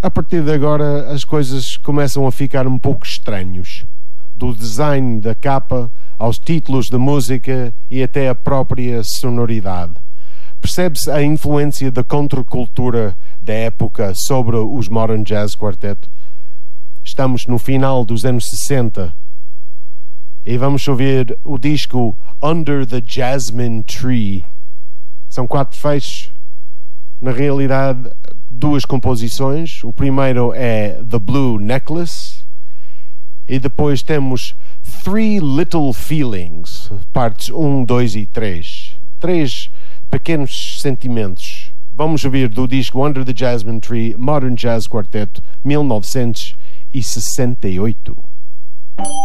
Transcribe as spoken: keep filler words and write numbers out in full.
A partir de agora as coisas começam a ficar um pouco estranhos. Do design da capa aos títulos da música e até a própria sonoridade. Percebe-se a influência da contracultura da época sobre os Modern Jazz Quartet. Estamos no final dos anos sessenta e vamos ouvir o disco Under the Jasmine Tree. São quatro fechos, na realidade duas composições. O primeiro é The Blue Necklace e depois temos Three Little Feelings, partes um, dois e três. Três pequenos sentimentos. Vamos ouvir do disco Under the Jasmine Tree, Modern Jazz Quartet, mil novecentos e sessenta e oito.